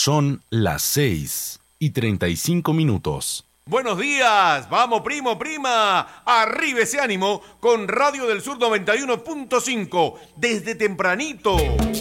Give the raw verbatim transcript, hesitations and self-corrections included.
Son las seis y treinta y cinco minutos. Buenos días, vamos primo, prima, arriba ese ánimo con Radio del Sur noventa y uno punto cinco, desde tempranito.